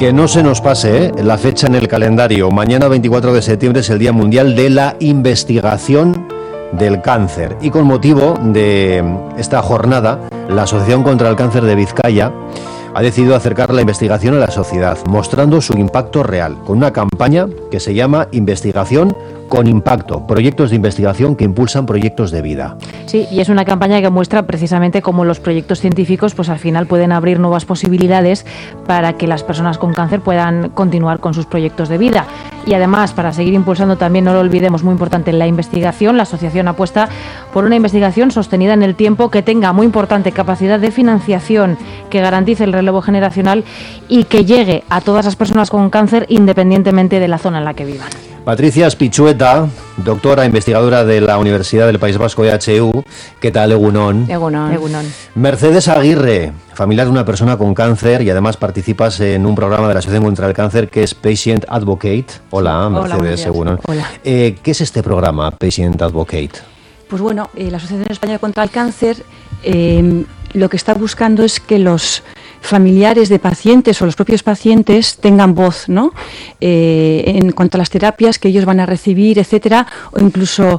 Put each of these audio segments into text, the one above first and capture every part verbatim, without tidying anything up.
Que no se nos pase, ¿eh?, la fecha en el calendario. Mañana, veinticuatro de septiembre, es el Día Mundial de la Investigación del Cáncer. Y con motivo de esta jornada, la Asociación contra el Cáncer de Vizcaya ha decidido acercar la investigación a la sociedad, mostrando su impacto real, con una campaña que se llama Investigación con Impacto, proyectos de investigación que impulsan proyectos de vida. Sí, y es una campaña que muestra precisamente cómo los proyectos científicos pues al final pueden abrir nuevas posibilidades para que las personas con cáncer puedan continuar con sus proyectos de vida. Y además, para seguir impulsando también, no lo olvidemos, muy importante, la investigación, la asociación apuesta por una investigación sostenida en el tiempo que tenga muy importante capacidad de financiación, que garantice el relevo generacional y que llegue a todas las personas con cáncer independientemente de la zona en la que vivan. Patricia Espichueta, doctora investigadora de la Universidad del País Vasco de H U. ¿Qué tal, Egunon? Egunon. Egunon. Mercedes Aguirre, familiar de una persona con cáncer y además participas en un programa de la Asociación contra el Cáncer que es Patient Advocate. Hola, Mercedes, Hola, Egunon. Hola. Eh, ¿Qué es este programa, Patient Advocate? Pues bueno, eh, la Asociación Española contra el Cáncer eh, lo que está buscando es que los familiares de pacientes o los propios pacientes tengan voz, ¿no? Eh, en cuanto a las terapias que ellos van a recibir, etcétera, o incluso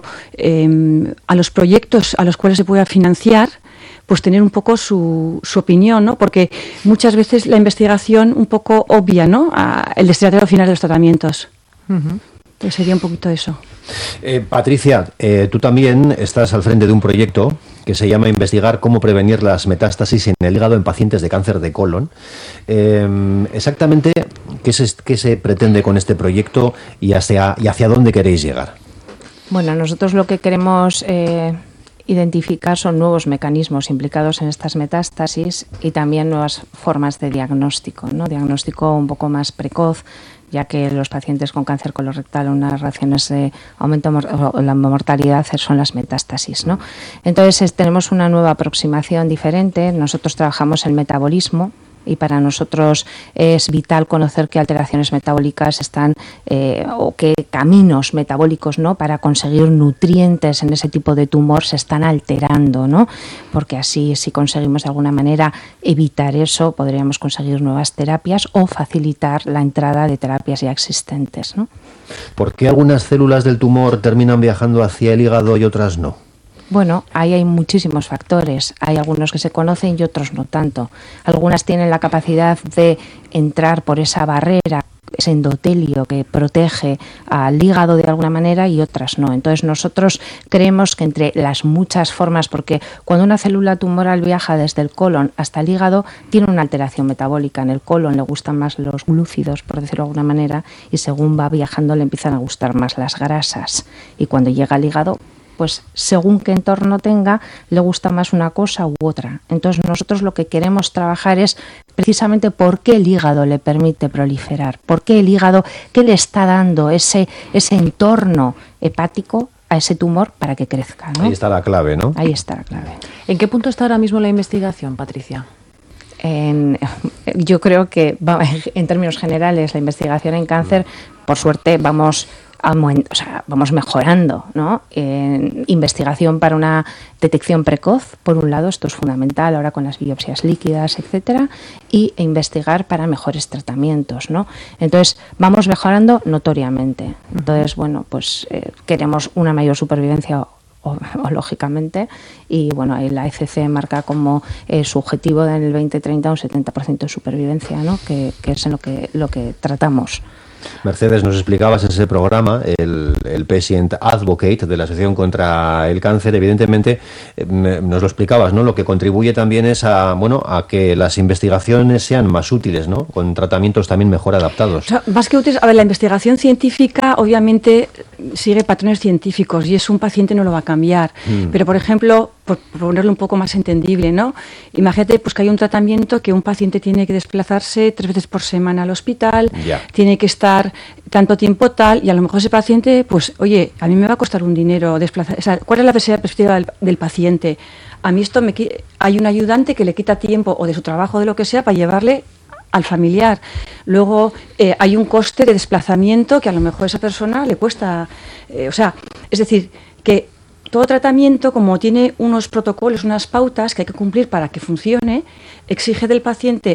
eh, a los proyectos a los cuales se pueda financiar, pues tener un poco su, su opinión, ¿no? Porque muchas veces la investigación un poco obvia, ¿no?, a el destinatario final de los tratamientos. Uh-huh. Entonces sería un poquito eso. Eh, Patricia, eh, tú también estás al frente de un proyecto que se llama Investigar cómo prevenir las metástasis en el hígado en pacientes de cáncer de colon. Eh, exactamente, ¿qué se, qué se pretende con este proyecto y hacia, y hacia dónde queréis llegar? Bueno, nosotros lo que queremos eh, identificar son nuevos mecanismos implicados en estas metástasis y también nuevas formas de diagnóstico, ¿no? Diagnóstico un poco más precoz, ya que los pacientes con cáncer colorectal, unas razones de aumento de la mortalidad son las metástasis, ¿no? Entonces es, tenemos una nueva aproximación diferente. Nosotros trabajamos el metabolismo y para nosotros es vital conocer qué alteraciones metabólicas están eh, o qué caminos metabólicos, ¿no?, para conseguir nutrientes en ese tipo de tumor se están alterando, ¿no? Porque así, si conseguimos de alguna manera evitar eso, podríamos conseguir nuevas terapias o facilitar la entrada de terapias ya existentes, ¿no? ¿Por qué algunas células del tumor terminan viajando hacia el hígado y otras no? Bueno, ahí hay muchísimos factores. Hay algunos que se conocen y otros no tanto. Algunas tienen la capacidad de entrar por esa barrera, ese endotelio que protege al hígado de alguna manera y otras no. Entonces nosotros creemos que entre las muchas formas, porque cuando una célula tumoral viaja desde el colon hasta el hígado, tiene una alteración metabólica. En el colon le gustan más los glúcidos, por decirlo de alguna manera, y según va viajando le empiezan a gustar más las grasas. Y cuando llega al hígado, pues según qué entorno tenga, le gusta más una cosa u otra. Entonces nosotros lo que queremos trabajar es precisamente por qué el hígado le permite proliferar, por qué el hígado, qué le está dando ese, ese entorno hepático a ese tumor para que crezca, ¿no? Ahí está la clave, ¿no? Ahí está la clave. ¿En qué punto está ahora mismo la investigación, Patricia? En, yo creo que en términos generales la investigación en cáncer, por suerte, vamos... O sea, vamos mejorando, ¿no? En investigación para una detección precoz, por un lado, esto es fundamental ahora con las biopsias líquidas, etcétera, y investigar para mejores tratamientos, ¿no? Entonces, vamos mejorando notoriamente. Entonces, bueno, pues eh, queremos una mayor supervivencia o, o, lógicamente, y bueno, ahí la E C C marca como eh, su objetivo en el veinte treinta un setenta por ciento de supervivencia, ¿no? Que, que es en lo que, lo que tratamos. Mercedes, nos explicabas en ese programa, el, el Patient Advocate de la Asociación contra el Cáncer. Evidentemente, eh, nos lo explicabas, ¿no? Lo que contribuye también es a, bueno, a que las investigaciones sean más útiles, ¿no? Con tratamientos también mejor adaptados. O sea, más que útiles, a ver, la investigación científica obviamente sigue patrones científicos y eso un paciente no lo va a cambiar. Mm. Pero, por ejemplo, por, por ponerlo un poco más entendible, ¿no? Imagínate pues que hay un tratamiento que un paciente tiene que desplazarse tres veces por semana al hospital, yeah. tiene que estar tanto tiempo tal, y a lo mejor ese paciente, pues, oye, a mí me va a costar un dinero desplazar. O sea, ¿cuál es la perspectiva del, del paciente? A mí esto me hay un ayudante que le quita tiempo o de su trabajo o de lo que sea para llevarle al familiar. Luego eh, hay un coste de desplazamiento que a lo mejor a esa persona le cuesta. Eh, o sea, es decir, que todo tratamiento, como tiene unos protocolos, unas pautas que hay que cumplir para que funcione, exige del paciente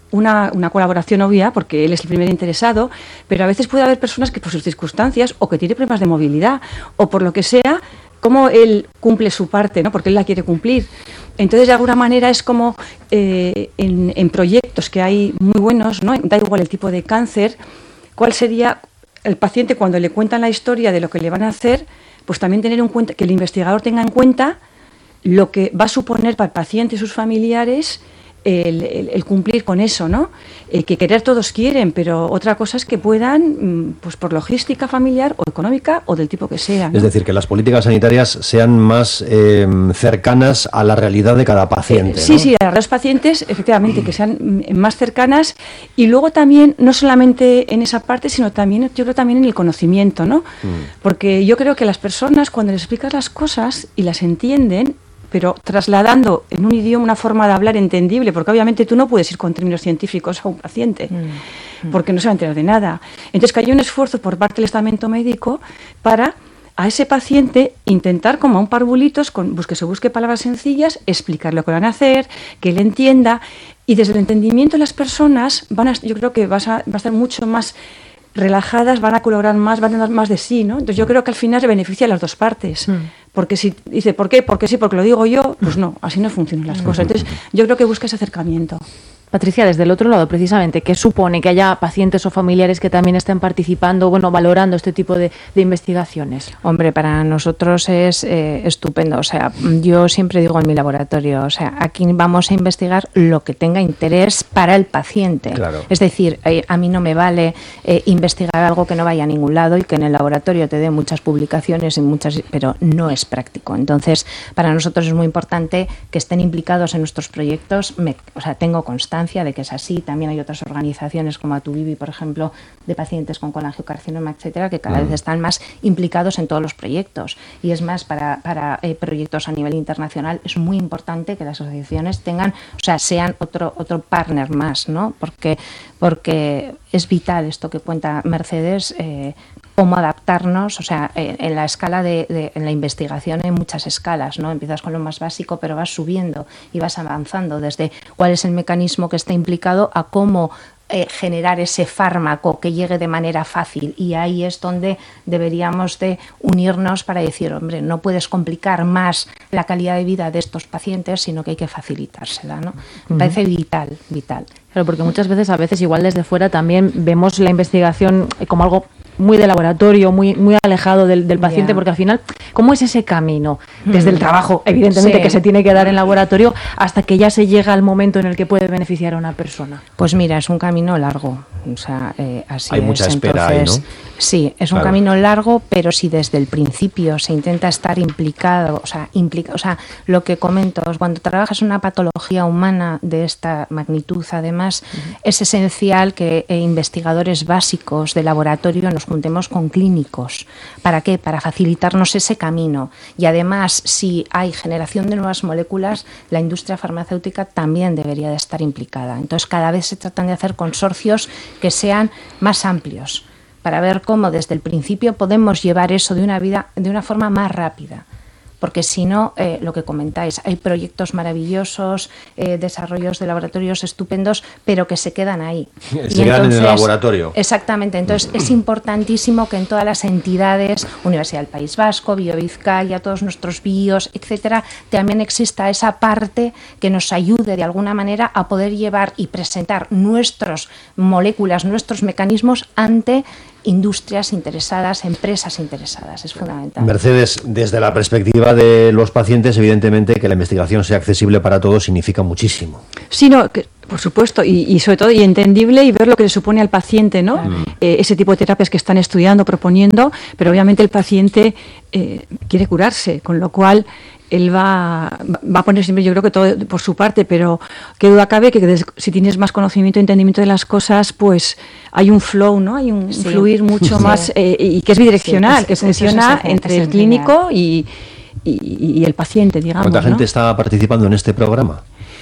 una, una colaboración obvia, porque él es el primer interesado, pero a veces puede haber personas que por sus circunstancias, o que tiene problemas de movilidad, o por lo que sea, cómo él cumple su parte, ¿no? Porque él la quiere cumplir. Entonces, de alguna manera, es como eh, en, en proyectos que hay muy buenos, ¿no? Da igual el tipo de cáncer, cuál sería el paciente cuando le cuentan la historia de lo que le van a hacer, pues también tener en cuenta, que el investigador tenga en cuenta lo que va a suponer para el paciente y sus familiares el, el, el cumplir con eso, ¿no? Eh, que querer todos quieren, pero otra cosa es que puedan, pues por logística familiar o económica o del tipo que sea, ¿no? Es decir, que las políticas sanitarias sean más eh, cercanas a la realidad de cada paciente, eh, Sí, ¿no? sí, a los pacientes, efectivamente, que sean más cercanas, y luego también, no solamente en esa parte, sino también, yo creo también en el conocimiento, ¿no? Mm. Porque yo creo que las personas, cuando les explicas las cosas y las entienden, pero trasladando en un idioma una forma de hablar entendible, porque obviamente tú no puedes ir con términos científicos a un paciente, mm. porque no se va a enterar de nada. Entonces, que haya un esfuerzo por parte del estamento médico para a ese paciente intentar, como a un parvulitos, con, pues que se busque palabras sencillas, explicar lo que van a hacer, que él entienda, y desde el entendimiento de las personas, van a, yo creo que vas a, va a estar mucho más relajadas, van a colaborar más, van a dar más de sí, ¿no? Entonces yo creo que al final se beneficia a las dos partes. Mm. Porque si dice, ¿por qué? Porque sí, porque lo digo yo, pues no, así no funcionan las cosas. Entonces yo creo que busca ese acercamiento. Patricia, desde el otro lado, precisamente, ¿qué supone que haya pacientes o familiares que también estén participando, bueno, valorando este tipo de, de investigaciones? Hombre, para nosotros es eh, estupendo. O sea, yo siempre digo en mi laboratorio, o sea, aquí vamos a investigar lo que tenga interés para el paciente. Claro. Es decir, eh, a mí no me vale eh, investigar algo que no vaya a ningún lado y que en el laboratorio te dé muchas publicaciones y muchas, pero no es práctico. Entonces, para nosotros es muy importante que estén implicados en nuestros proyectos. Me, o sea, tengo constancia de que es así. También hay otras organizaciones como Atuvivi, por ejemplo, de pacientes con colangiocarcinoma, etcétera, que cada mm. vez están más implicados en todos los proyectos. Y es más, para, para eh, proyectos a nivel internacional es muy importante que las asociaciones tengan, o sea, sean otro otro partner más, ¿no? Porque porque es vital esto que cuenta Mercedes, eh, cómo adaptarnos, o sea, eh, en la escala de, de en la investigación hay muchas escalas, ¿no? Empiezas con lo más básico, pero vas subiendo y vas avanzando desde cuál es el mecanismo que está implicado a cómo eh, generar ese fármaco que llegue de manera fácil, y ahí es donde deberíamos de unirnos para decir, hombre, no puedes complicar más la calidad de vida de estos pacientes, sino que hay que facilitársela, ¿no? Me uh-huh. parece vital, vital. Claro, porque muchas veces, a veces igual desde fuera también vemos la investigación como algo muy de laboratorio, muy muy alejado del, del paciente, yeah. porque al final, ¿cómo es ese camino? Desde mm. el trabajo, evidentemente, sí. que se tiene que dar en laboratorio, hasta que ya se llega al momento en el que puede beneficiar a una persona. Pues mira, es un camino largo, o sea, eh, así Hay es. mucha espera Entonces, ahí, ¿no? Sí, es un claro. camino largo, pero si desde el principio se intenta estar implicado, o sea, implica, o sea, lo que comento, cuando trabajas una patología humana de esta magnitud, además, uh-huh. es esencial que eh, investigadores básicos de laboratorio nos juntemos con clínicos. ¿Para qué? Para facilitarnos ese camino. Y además, si hay generación de nuevas moléculas, la industria farmacéutica también debería de estar implicada. Entonces, cada vez se tratan de hacer consorcios que sean más amplios, para ver cómo desde el principio podemos llevar eso de una vida de una forma más rápida. Porque si no, eh, lo que comentáis, hay proyectos maravillosos, eh, desarrollos de laboratorios estupendos, pero que se quedan ahí. Se y quedan entonces, en el laboratorio. Exactamente. Entonces, es importantísimo que en todas las entidades, Universidad del País Vasco, BioVizcaya, todos nuestros bios, etcétera, también exista esa parte que nos ayude de alguna manera a poder llevar y presentar nuestras moléculas, nuestros mecanismos ante industrias interesadas, empresas interesadas. Es fundamental. Mercedes, desde la perspectiva de los pacientes, evidentemente que la investigación sea accesible para todos significa muchísimo. Sí, no, que, por supuesto, y, y sobre todo y entendible, y ver lo que le supone al paciente, ¿no? Mm. Eh, ese tipo de terapias que están estudiando, proponiendo, pero obviamente el paciente eh, quiere curarse, con lo cual él va, va a poner siempre, yo creo que todo por su parte, pero qué duda cabe que des, si tienes más conocimiento y entendimiento de las cosas, pues hay un flow, ¿no? Hay un sí. fluir mucho sí. más eh, y que es bidireccional, sí, es, que funciona es, entre el clínico y, y, y el paciente, digamos. ¿Cuánta gente ¿no? está participando en este programa?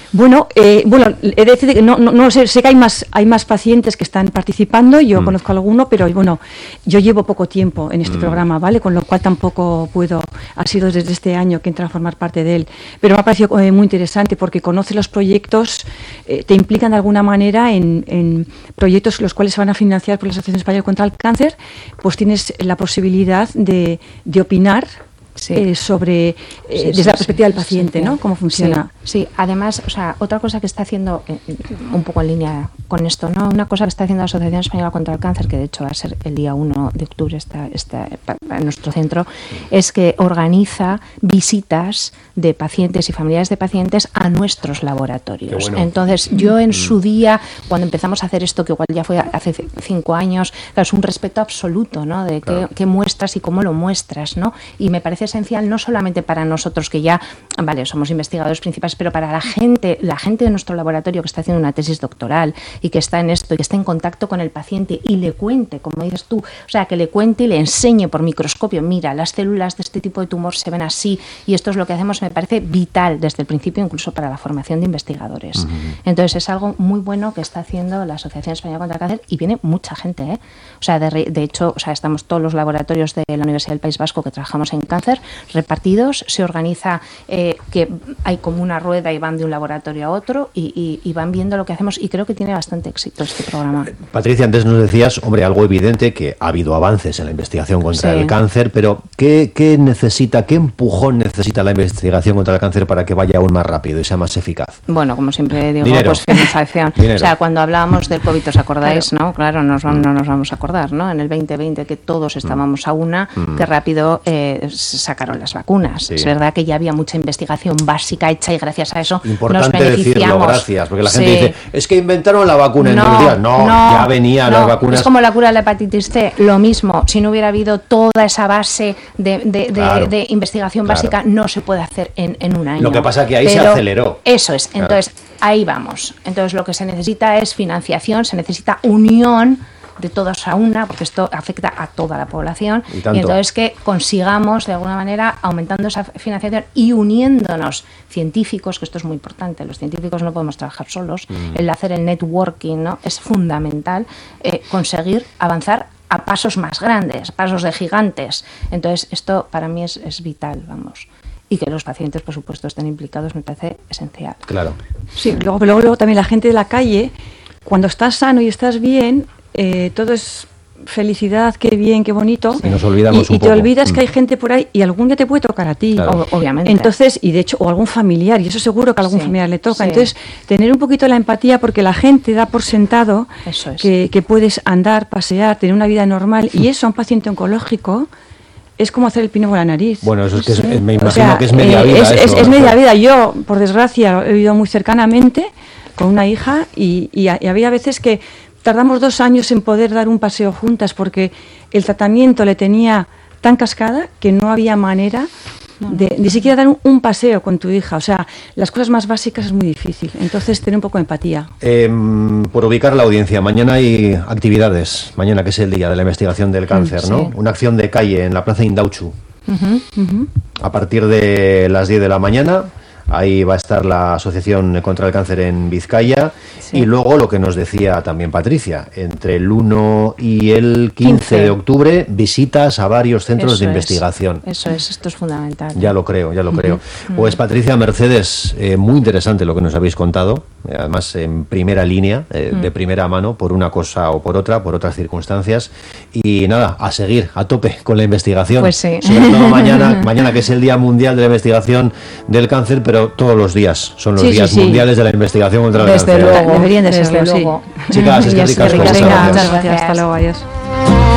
Bueno, eh, bueno, he de decir que no, no, no sé, sé que hay más, hay más pacientes que están participando, yo mm. conozco alguno, pero bueno, yo llevo poco tiempo en este mm. programa, ¿vale? Con lo cual tampoco puedo, ha sido desde este año que entra a formar parte de él, pero me ha parecido eh, muy interesante porque conoce los proyectos, eh, te implican de alguna manera en, en proyectos los cuales se van a financiar por la Asociación Española contra el Cáncer, pues tienes la posibilidad de, de opinar. Sí. Eh, sobre eh, sí, desde sí, la perspectiva sí, del paciente, sí, ¿no? Cómo funciona. Sí, sí, además, o sea, otra cosa que está haciendo eh, un poco en línea con esto, ¿no? Una cosa que está haciendo la Asociación Española contra el Cáncer, que de hecho va a ser el día uno de octubre está, está en nuestro centro, es que organiza visitas de pacientes y familiares de pacientes a nuestros laboratorios. Bueno. Entonces, yo en mm. su día, cuando empezamos a hacer esto, que igual ya fue hace cinco años, claro, es un respeto absoluto, ¿no? De claro. qué, qué muestras y cómo lo muestras, ¿no? Y me parece esencial no solamente para nosotros que ya, vale, somos investigadores principales, pero para la gente, la gente de nuestro laboratorio que está haciendo una tesis doctoral y que está en esto y que está en contacto con el paciente y le cuente, como dices tú, o sea, que le cuente y le enseñe por microscopio, mira, las células de este tipo de tumor se ven así y esto es lo que hacemos, me parece vital desde el principio, incluso para la formación de investigadores. Uh-huh. Entonces es algo muy bueno que está haciendo la Asociación Española contra el Cáncer y viene mucha gente, ¿eh? O sea, de, de hecho, o sea, estamos todos los laboratorios de la Universidad del País Vasco que trabajamos en cáncer repartidos, se organiza eh, que hay como una rueda y van de un laboratorio a otro y, y, y van viendo lo que hacemos y creo que tiene bastante éxito este programa. Patricia, antes nos decías, hombre, algo evidente, que ha habido avances en la investigación contra sí. el cáncer, pero ¿qué, qué necesita, qué empujón necesita la investigación contra el cáncer para que vaya aún más rápido y sea más eficaz? Bueno, como siempre digo, Dinero. pues financiación. O sea, cuando hablábamos del COVID, ¿os acordáis? Claro. ¿No? Claro, nos, no nos vamos a acordar, ¿no? En el veinte veinte que todos estábamos a una, mm. que rápido eh, sacaron las vacunas. Sí. Es verdad que ya había mucha investigación básica hecha y gracias a eso importante nos beneficiamos. Decirlo, gracias, porque la gente sí. dice, es que inventaron la vacuna en dos días. No, no, ya venían no, las vacunas. Es como la cura de la hepatitis C, lo mismo, si no hubiera habido toda esa base de, de, de, claro. de investigación claro. básica, no se puede hacer en, en un año. Lo que pasa es que ahí Pero se aceleró. Eso es, entonces claro. ahí vamos. Entonces lo que se necesita es financiación, se necesita unión de todos a una, porque esto afecta a toda la población, y, y entonces que consigamos de alguna manera aumentando esa financiación y uniéndonos científicos, que esto es muy importante, los científicos no podemos trabajar solos, mm. el hacer el networking, ¿no? Es fundamental eh, conseguir avanzar a pasos más grandes, pasos de gigantes. Entonces esto para mí es, es vital, vamos. Y que los pacientes, por supuesto, estén implicados me parece esencial. Claro. Sí, luego, luego, luego también la gente de la calle, cuando estás sano y estás bien, Eh, todo es felicidad, qué bien, qué bonito. Y nos olvidamos y, un y te poco. olvidas que hay gente por ahí y algún día te puede tocar a ti. Claro. O, obviamente. Entonces, y de hecho, o algún familiar, y eso seguro que a algún sí, familiar le toca. Sí. Entonces, tener un poquito la empatía porque la gente da por sentado eso es. que, que puedes andar, pasear, tener una vida normal y eso a un paciente oncológico es como hacer el pino por la nariz. Bueno, eso es que es, me imagino o sea, que es media eh, vida. Es, eso, es, es media vida. Yo, por desgracia, lo he vivido muy cercanamente con una hija y, y, y había veces que tardamos dos años en poder dar un paseo juntas porque el tratamiento le tenía tan cascada que no había manera de ni siquiera dar un, un paseo con tu hija. O sea, las cosas más básicas es muy difícil. Entonces, tener un poco de empatía. Eh, por ubicar la audiencia, mañana hay actividades. Mañana, que es el día de la investigación del cáncer, sí. ¿no? Una acción de calle en la Plaza Indautxu. Uh-huh, uh-huh. A partir de las diez de la mañana. Ahí va a estar la Asociación contra el Cáncer en Vizcaya sí. y luego lo que nos decía también Patricia, entre el uno y el quince de octubre visitas a varios centros eso de investigación. Es, eso es, esto es fundamental. Ya lo creo, ya lo uh-huh. creo. Pues Patricia, Mercedes, eh, muy interesante lo que nos habéis contado, eh, además en primera línea, eh, uh-huh. de primera mano, por una cosa o por otra, por otras circunstancias. Y nada, a seguir, a tope con la investigación. Pues sí. Sobre todo mañana, mañana que es el Día Mundial de la Investigación del Cáncer, pero pero todos los días son los sí, días sí, sí. mundiales de la investigación contra el desde cáncer. Luego, deberían de desde serlo, luego. Sí. Chicas, es que ricas. Muchas gracias. Hasta luego, adiós.